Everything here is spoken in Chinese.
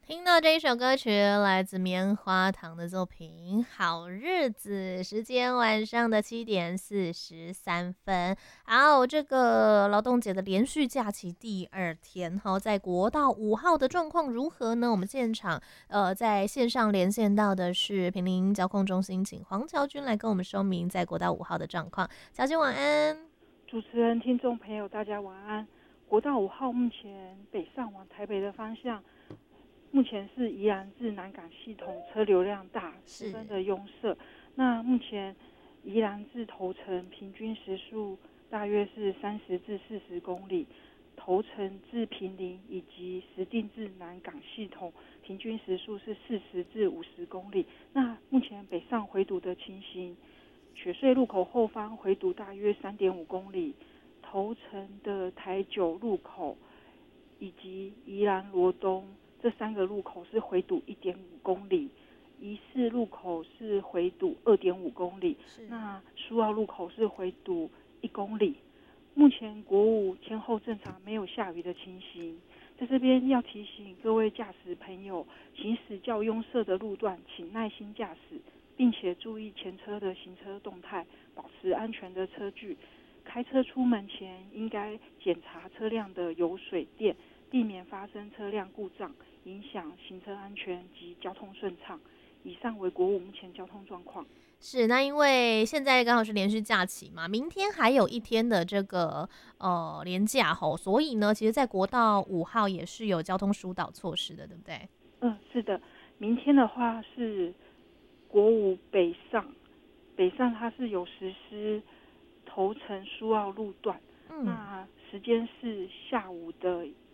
听到这一首歌曲，来自棉花糖的作品《好日子》，时间晚上的7:43。好，这个劳动节的连续假期第二天，在国道5号的状况如何呢？我们现场在线上连线到的是平林交控中心，请黄乔军来跟我们说明在国道5号的状况。乔军晚安。 主持人、听众朋友，大家晚安。国道5号目前北上往台北的方向，目前是宜兰至南港系统车流量大，十分的拥塞。那目前宜兰至头城平均时速大约是30至40公里，头城至坪林以及石碇至南港系统平均时速是40至50公里。那目前北上回堵的情形，雪隧路口后方回堵大约3.5公里，头城的台九路口以及宜兰罗东这3个路口是回堵1.5公里，宜四路口是回堵2.5公里，那苏澳路口是回堵1公里。目前国五天候正常，没有下雨的情形。在这边要提醒各位驾驶朋友，行驶较拥塞的路段，请耐心驾驶，并且注意前车的行车动态，保持安全的车距。开车出门前应该检查车辆的油水电，避免发生车辆故障，影响行车安全及交通顺畅。以上为国五目前交通状况。 是，那因为现在刚好是连续假期嘛，明天还有一天的这个连假吼，所以呢，其实在国道5号也是有交通疏导措施的，对不对？ 是的，明天的话是国五北上，它是有实施头城苏澳路段，那时间是下午的